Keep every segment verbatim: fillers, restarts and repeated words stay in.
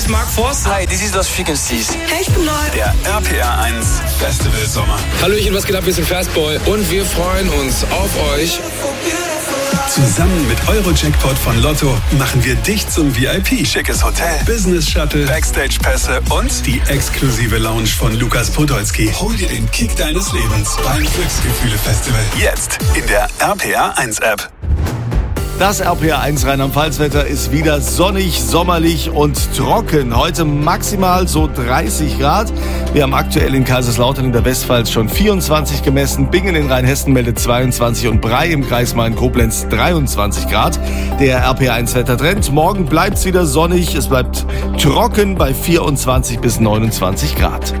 ist Mark Forster. Hi, this is Lost Frequencies. Hey, ich bin neu. Der R P R eins Festival Sommer. Hallöchen, was geht ab? Wir sind Fastball und wir freuen uns auf euch. Zusammen mit Eurojackpot von Lotto machen wir dich zum V I P. Schickes Hotel, Business Shuttle, Backstage-Pässe und die exklusive Lounge von Lukas Podolski. Hol dir den Kick deines Lebens beim Glücksgefühle-Festival. Jetzt in der R P R eins App. Das R P R eins Rheinland-Pfalz-Wetter ist wieder sonnig, sommerlich und trocken. Heute maximal so dreißig Grad. Wir haben aktuell in Kaiserslautern in der Westpfalz schon vierundzwanzig gemessen. Bingen in Rheinhessen meldet zweiundzwanzig und Bray im Kreis Main-Koblenz dreiundzwanzig Grad. Der R P R eins Wettertrend. Morgen bleibt es wieder sonnig. Es bleibt trocken bei vierundzwanzig bis neunundzwanzig Grad.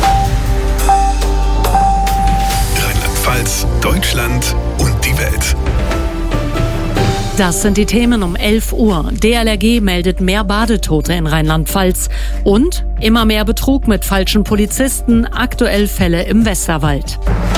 Rheinland-Pfalz, Deutschland und die Welt. Das sind die Themen um elf Uhr. D L R G meldet mehr Badetote in Rheinland-Pfalz. Und immer mehr Betrug mit falschen Polizisten. Aktuell Fälle im Westerwald.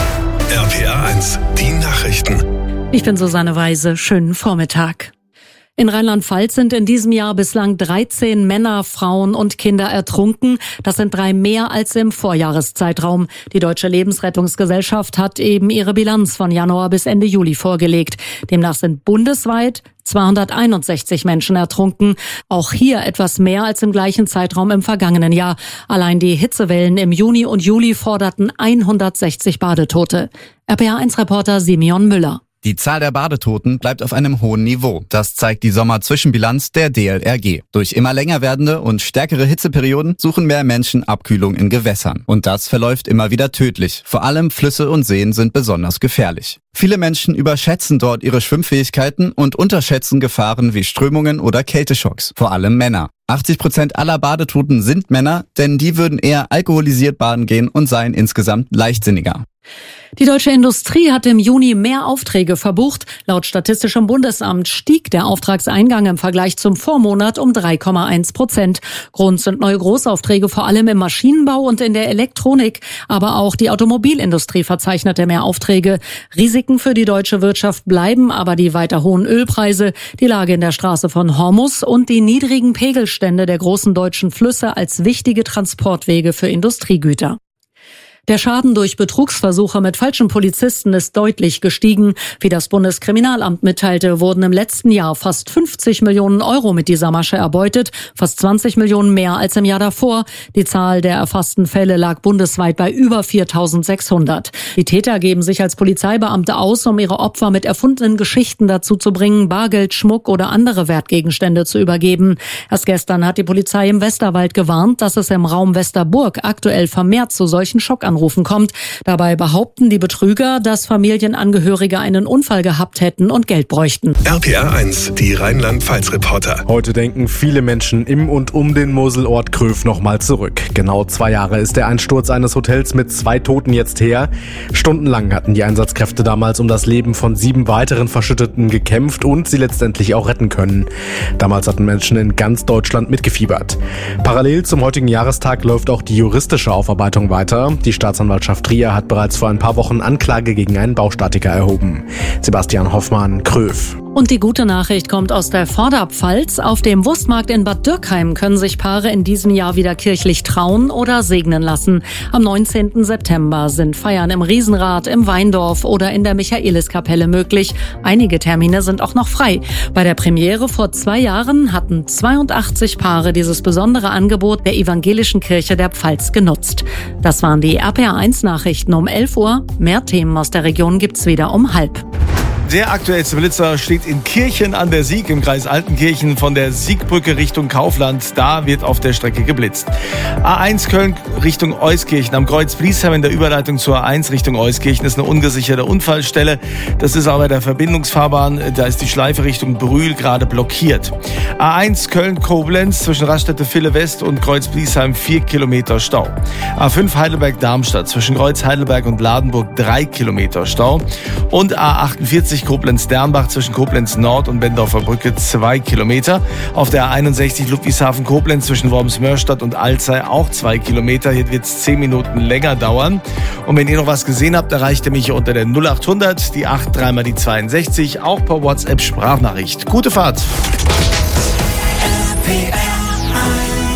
R P R eins, die Nachrichten. Ich bin Susanne Weise. Schönen Vormittag. In Rheinland-Pfalz sind in diesem Jahr bislang dreizehn Männer, Frauen und Kinder ertrunken. Das sind drei mehr als im Vorjahreszeitraum. Die Deutsche Lebensrettungsgesellschaft hat eben ihre Bilanz von Januar bis Ende Juli vorgelegt. Demnach sind bundesweit zweihunderteinundsechzig Menschen ertrunken. Auch hier etwas mehr als im gleichen Zeitraum im vergangenen Jahr. Allein die Hitzewellen im Juni und Juli forderten hundertsechzig Badetote. R P R eins Reporter Simeon Müller. Die Zahl der Badetoten bleibt auf einem hohen Niveau. Das zeigt die Sommerzwischenbilanz der D L R G. Durch immer länger werdende und stärkere Hitzeperioden suchen mehr Menschen Abkühlung in Gewässern. Und das verläuft immer wieder tödlich. Vor allem Flüsse und Seen sind besonders gefährlich. Viele Menschen überschätzen dort ihre Schwimmfähigkeiten und unterschätzen Gefahren wie Strömungen oder Kälteschocks. Vor allem Männer. achtzig Prozent aller Badetoten sind Männer, denn die würden eher alkoholisiert baden gehen und seien insgesamt leichtsinniger. Die deutsche Industrie hat im Juni mehr Aufträge verbucht. Laut Statistischem Bundesamt stieg der Auftragseingang im Vergleich zum Vormonat um drei Komma eins Prozent. Grund sind neue Großaufträge vor allem im Maschinenbau und in der Elektronik. Aber auch die Automobilindustrie verzeichnete mehr Aufträge. Risiken für die deutsche Wirtschaft bleiben aber die weiter hohen Ölpreise, die Lage in der Straße von Hormuz und die niedrigen Pegelstände der großen deutschen Flüsse als wichtige Transportwege für Industriegüter. Der Schaden durch Betrugsversuche mit falschen Polizisten ist deutlich gestiegen. Wie das Bundeskriminalamt mitteilte, wurden im letzten Jahr fast fünfzig Millionen Euro mit dieser Masche erbeutet, fast zwanzig Millionen mehr als im Jahr davor. Die Zahl der erfassten Fälle lag bundesweit bei über viertausendsechshundert. Die Täter geben sich als Polizeibeamte aus, um ihre Opfer mit erfundenen Geschichten dazu zu bringen, Bargeld, Schmuck oder andere Wertgegenstände zu übergeben. Erst gestern hat die Polizei im Westerwald gewarnt, dass es im Raum Westerburg aktuell vermehrt zu solchen Schockanrufen Anrufen kommt. Dabei behaupten die Betrüger, dass Familienangehörige einen Unfall gehabt hätten und Geld bräuchten. R P R eins, die Rheinland-Pfalz-Reporter. Heute denken viele Menschen im und um den Moselort Kröv nochmal zurück. Genau zwei Jahre ist der Einsturz eines Hotels mit zwei Toten jetzt her. Stundenlang hatten die Einsatzkräfte damals um das Leben von sieben weiteren Verschütteten gekämpft und sie letztendlich auch retten können. Damals hatten Menschen in ganz Deutschland mitgefiebert. Parallel zum heutigen Jahrestag läuft auch die juristische Aufarbeitung weiter. Die Staatsanwaltschaft Trier hat bereits vor ein paar Wochen Anklage gegen einen Baustatiker erhoben. Sebastian Hoffmann, Kröv. Und die gute Nachricht kommt aus der Vorderpfalz. Auf dem Wurstmarkt in Bad Dürkheim können sich Paare in diesem Jahr wieder kirchlich trauen oder segnen lassen. Am neunzehnten September sind Feiern im Riesenrad, im Weindorf oder in der Michaeliskapelle möglich. Einige Termine sind auch noch frei. Bei der Premiere vor zwei Jahren hatten zweiundachtzig Paare dieses besondere Angebot der Evangelischen Kirche der Pfalz genutzt. Das waren die R P R eins Nachrichten um elf Uhr. Mehr Themen aus der Region gibt's wieder um halb. Der aktuellste Blitzer steht in Kirchen an der Sieg im Kreis Altenkirchen von der Siegbrücke Richtung Kaufland. Da wird auf der Strecke geblitzt. A eins Köln Richtung Euskirchen am Kreuz Bliesheim in der Überleitung zur A eins Richtung Euskirchen ist eine ungesicherte Unfallstelle. Das ist aber der Verbindungsfahrbahn. Da ist die Schleife Richtung Brühl gerade blockiert. A eins Köln-Koblenz zwischen Raststätte Ville West und Kreuz Bliesheim vier Kilometer Stau. A fünf Heidelberg-Darmstadt zwischen Kreuz Heidelberg und Ladenburg drei Kilometer Stau. Und A achtundvierzig Koblenz-Dernbach zwischen Koblenz Nord und Bendorfer Brücke zwei Kilometer. Auf der A einundsechzig Ludwigshafen-Koblenz zwischen Worms-Mörstadt und Alzey auch zwei Kilometer. Hier wird es zehn Minuten länger dauern. Und wenn ihr noch was gesehen habt, erreicht ihr mich hier unter der null achthundert, die acht, drei mal die zweiundsechzig, auch per WhatsApp-Sprachnachricht. Gute Fahrt! R P R eins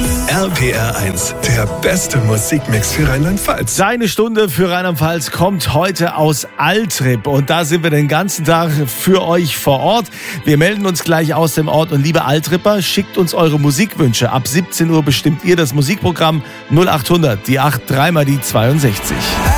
Nur P R eins, der beste Musikmix für Rheinland-Pfalz. Seine Stunde für Rheinland-Pfalz kommt heute aus Altrip und da sind wir den ganzen Tag für euch vor Ort. Wir melden uns gleich aus dem Ort und liebe Altripper, schickt uns eure Musikwünsche. Ab siebzehn Uhr bestimmt ihr das Musikprogramm null acht hundert, die acht, dreimal die zweiundsechzig.